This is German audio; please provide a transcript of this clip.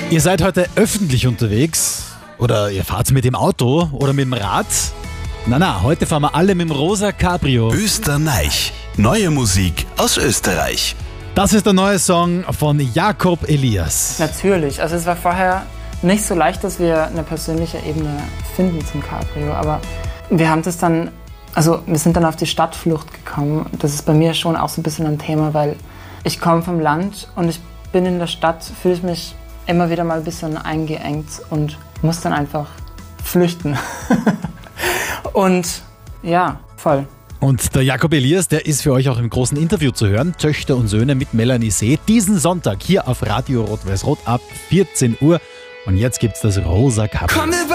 Ihr seid heute öffentlich unterwegs oder ihr fahrt mit dem Auto oder mit dem Rad? Na, heute fahren wir alle mit dem rosa Cabrio. Österreich. Neue Musik aus Österreich. Das ist der neue Song von Jakob Elias. Natürlich, also es war vorher nicht so leicht, dass wir eine persönliche Ebene finden zum Cabrio, aber wir haben das dann, also wir sind dann auf die Stadtflucht gekommen. Das ist bei mir schon auch so ein bisschen ein Thema, weil ich komme vom Land und ich bin in der Stadt, fühle ich mich immer wieder mal ein bisschen eingeengt und muss dann einfach flüchten. Und ja, voll. Und der Jakob Elias, der ist für euch auch im großen Interview zu hören. Töchter und Söhne mit Melanie See. Diesen Sonntag hier auf Radio Rot-Weiß-Rot ab 14 Uhr. Und jetzt gibt's das rosa Cabrio.